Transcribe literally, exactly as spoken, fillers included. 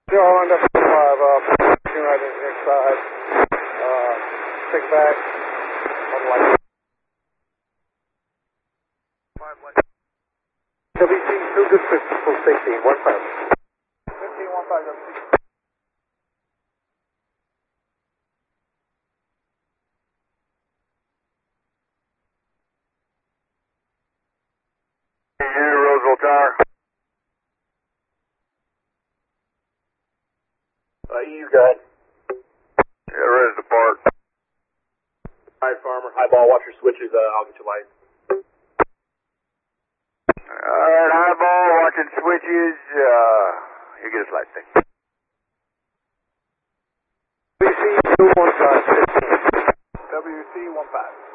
Zero on W five, uh, two right in the next side. Uh, take back. One light. W C two good full sixteen, one five. fifteen, one five, W C. Roseville Tower. Uh, E U, go ahead. Yeah, ready to depart. Alright, Farmer. High ball, watch your switches. Uh, I'll get you light. Alright, high ball, watching switches. Uh, you get us light stick. W C two one five. W C one five.